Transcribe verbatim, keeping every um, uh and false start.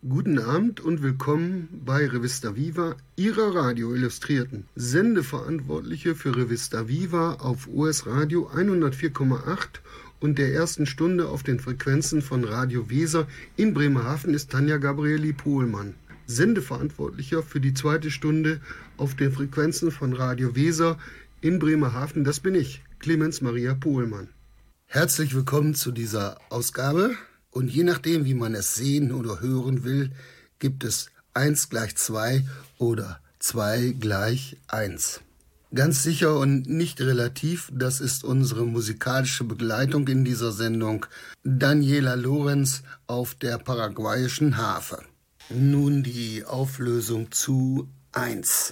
Guten Abend und willkommen bei Revista Viva, Ihrer Radio-Illustrierten. Sendeverantwortliche für Revista Viva auf U S Radio hundertvier Komma acht und der ersten Stunde auf den Frequenzen von Radio Weser in Bremerhaven ist Tanja Gabrieli Pohlmann. Sendeverantwortlicher für die zweite Stunde auf den Frequenzen von Radio Weser in Bremerhaven, das bin ich, Clemens Maria Pohlmann. Herzlich willkommen zu dieser Ausgabe. Und je nachdem, wie man es sehen oder hören will, gibt es eins gleich zwei oder zwei gleich eins. Ganz sicher und nicht relativ, das ist unsere musikalische Begleitung in dieser Sendung, Daniela Lorenz auf der paraguayischen Harfe. Nun die Auflösung zu eins.